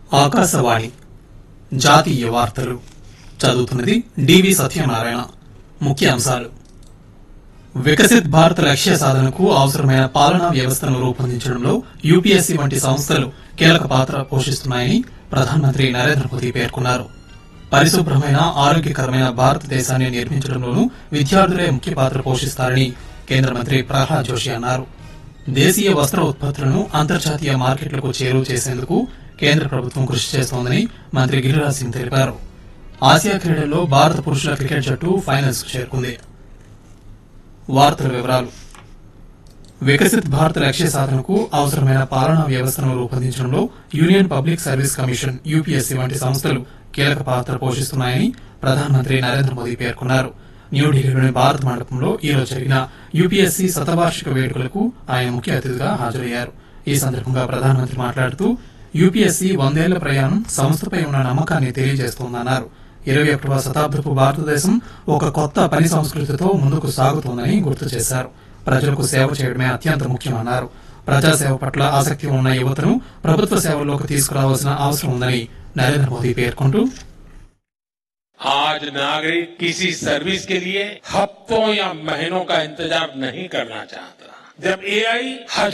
ఆకాశవాణి జాతీయ వార్తలు చదువుతున్నది డివి సత్యనారాయణ. ముఖ్యాంశాలు: వికసిత్ భారత్ లక్ష్య సాధనకు అవసరమైన పాలనా వ్యవస్థను రూపొందించడంలో యూపీఎస్సీ వంటి సంస్థలు కీలక పాత్ర పోషిస్తున్నాయని ప్రధానమంత్రి నరేంద్ర మోదీ పేర్కొన్నారు. పరిశుభ్రమైన ఆరోగ్యకరమైన భారతదేశాన్ని నిర్మించడంలోనూ విద్యార్థులే ముఖ్య పాత్ర పోషిస్తారని కేంద్ర మంత్రి ప్రహ్లాద్ జోషి అన్నారు. దేశీయ వస్త్ర ఉత్పత్తులను అంతర్జాతీయ మార్కెట్లకు చేరువ చేసేందుకు కేంద్ర ప్రభుత్వం కృషి చేస్తోందని మంత్రి గిరిరాజ్ సింగ్ తెలిపారు. ఆసియా క్రీడల్లో భారత పురుషుల క్రికెట్ జట్టు ఫైనల్స్ కు చేరుకుంది. వార్తల వివరాలు: వికసిత్ భారత్ లక్ష్య సాధనకు అవసరమైన పాలనా వ్యవస్థను రూపొందించడంలో union public service commission UPSC వంటి సంస్థలు కీలక పాత్ర పోషిస్తున్నాయని ప్రధానమంత్రి నరేంద్ర మోదీ పేర్కొన్నారు. న్యూఢిల్లీలోని భారత్ మండపంలో ఈరోజు జరిగిన యూపీఎస్సీ శతవార్షిక వేడుకలకు ఆయన ముఖ్య అతిథిగా హాజరయ్యారు. ఈ సందర్భంగా ప్రధానమంత్రి మాట్లాడుతూ యూపీఎస్సీ 100 ఏళ్ల ప్రయాణం సంస్థపై ఉన్న నమ్మకాన్ని తెలియజేస్తోందన్నారు. 21వ శతాబ్దపు భారతదేశం ఒక కొత్త పని సంస్కృతితో ముందుకు సాగుతోందని గుర్తు చేశారు. ప్రజలకు సేవ చేయడమే అత్యంత ముఖ్యమన్నారు. ప్రజాసేవ పట్ల ఆసక్తి ఉన్న యువతను ప్రభుత్వ సేవల్లోకి తీసుకురావాల్సిన అవసరం ఉందని నరేంద్ర మోదీ పేర్కొంటూ, आज नागरिक किसी सर्विस के लिए हफ्तों या महीनों का इंतजार नहीं करना चाहता. जब एआई